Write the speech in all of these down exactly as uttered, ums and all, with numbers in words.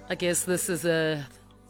I guess this is a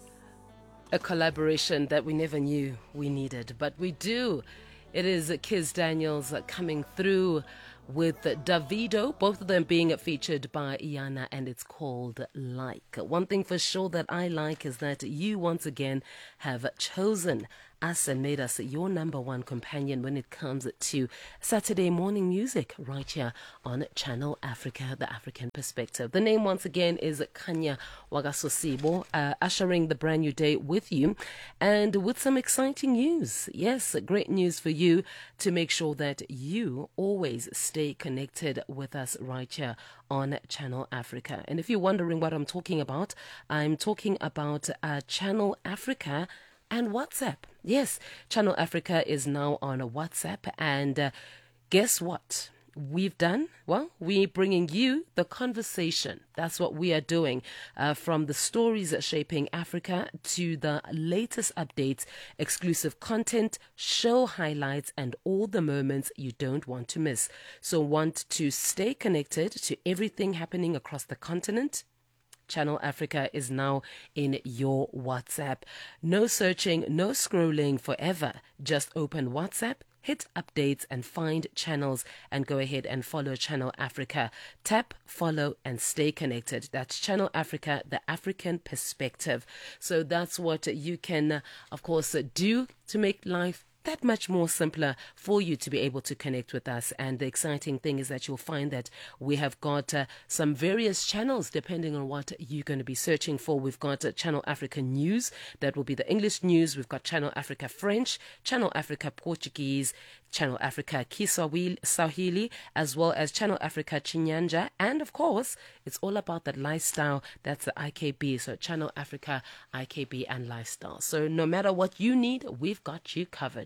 a collaboration that we never knew we needed, but we do. It is Kizz Daniels coming through with Davido, both of them being featured by Iana, and it's called Like. One thing for sure that I like is that you once again have chosen us and made us your number one companion when it comes to Saturday morning music right here on Channel Africa, the African perspective. The name once again is Kanya Wagasosibo, uh, ushering the brand new day with you and with some exciting news. Yes, great news for you to make sure that you always stay connected with us right here on Channel Africa. And if you're wondering what I'm talking about, I'm talking about uh, Channel Africa and WhatsApp. Yes, Channel Africa is now on a WhatsApp, and uh, guess what we've done? Well, we're bringing you the conversation. That's what we are doing, uh, from the stories shaping Africa to the latest updates, exclusive content, show highlights, and all the moments you don't want to miss. So want to stay connected to everything happening across the continent? Channel Africa is now in your WhatsApp. No searching, no scrolling forever. Just open WhatsApp, hit updates and find channels and go ahead and follow Channel Africa. Tap, follow and stay connected. That's Channel Africa, the African perspective. So that's what you can, uh, of course, uh, do to make life that much more simpler for you to be able to connect with us. And the exciting thing is that you'll find that we have got uh, some various channels depending on what you're going to be searching for. We've got uh, Channel Africa News, that will be the English news. We've got Channel Africa French, Channel Africa Portuguese, Channel Africa Kiswahili, as well as Channel Africa Chinyanja. And of course, it's all about that lifestyle. That's the I K B. So Channel Africa, I K B and lifestyle. So no matter what you need, we've got you covered.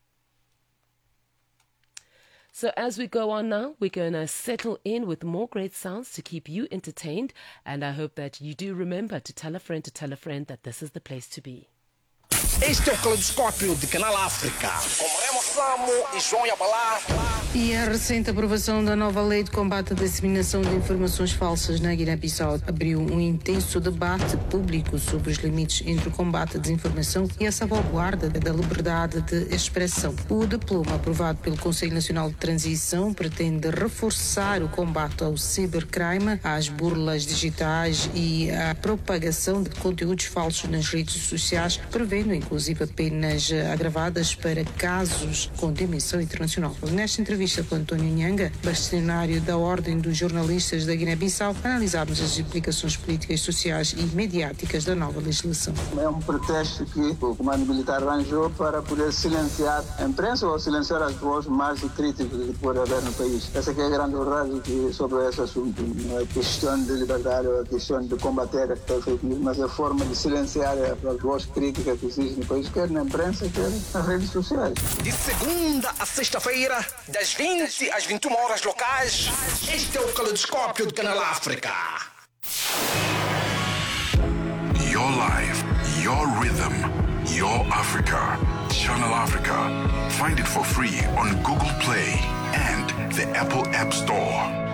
So as we go on now, we're going to settle in with more great sounds to keep you entertained. And I hope that you do remember to tell a friend to tell a friend that this is the place to be. Este é o Caleidoscópio de Canal África, com Remo Samo e João Yabalá. E a recente aprovação da nova lei de combate à disseminação de informações falsas na Guiné-Bissau abriu um intenso debate público sobre os limites entre o combate à desinformação e a salvaguarda da liberdade de expressão. O diploma aprovado pelo Conselho Nacional de Transição pretende reforçar o combate ao cibercrime, às burlas digitais e à propagação de conteúdos falsos nas redes sociais, prevendo inclusive penas agravadas para casos com dimensão internacional. Nesta entrevista com António Nhanga, bastonário da Ordem dos Jornalistas da Guiné-Bissau, analisámos as implicações políticas, sociais e mediáticas da nova legislação. É um pretexto que o comando militar arranjou para poder silenciar a imprensa ou silenciar as vozes mais críticas que pode haver no país. Essa que é a grande verdade que sobre esse assunto. Não é questão de liberdade, é questão de combater a fake news, mas é a forma de silenciar as vozes críticas que existem no país, quer na imprensa, quer nas redes sociais. De segunda a sexta-feira, das vinte às vinte e uma horas locais, este é o Caleidoscópio de Canal África. Your life, your rhythm, your Africa. Channel Africa. Find it for free on Google Play and the Apple App Store.